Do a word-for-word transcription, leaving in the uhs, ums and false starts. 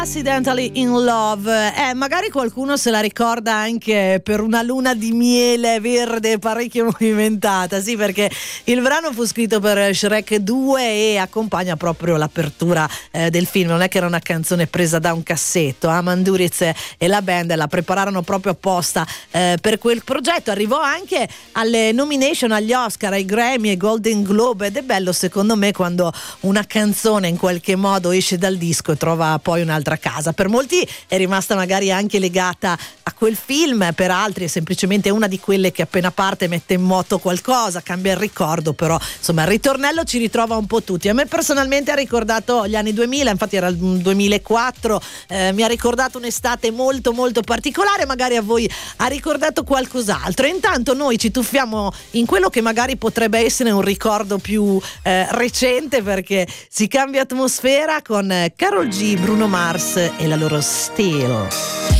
Accidentally in Love, eh, magari qualcuno se la ricorda anche per una luna di miele verde parecchio movimentata, sì, perché il brano fu scritto per Shrek due e accompagna proprio l'apertura eh, del film. Non è che era una canzone presa da un cassetto, Aman Duritz e la band la prepararono proprio apposta eh, per quel progetto. Arrivò anche alle nomination agli Oscar, ai Grammy, ai Golden Globe, ed è bello secondo me quando una canzone in qualche modo esce dal disco e trova poi un'altra casa. Per molti è rimasta magari anche legata a quel film, per altri è semplicemente una di quelle che appena parte mette in moto qualcosa, cambia il ricordo, però insomma il ritornello ci ritrova un po' tutti. A me personalmente ha ricordato gli anni duemila, infatti era il duemilaquattro, eh, mi ha ricordato un'estate molto molto particolare, magari a voi ha ricordato qualcos'altro. Intanto noi ci tuffiamo in quello che magari potrebbe essere un ricordo più eh, recente, perché si cambia atmosfera con Karol G, Bruno Mars e la loro Still.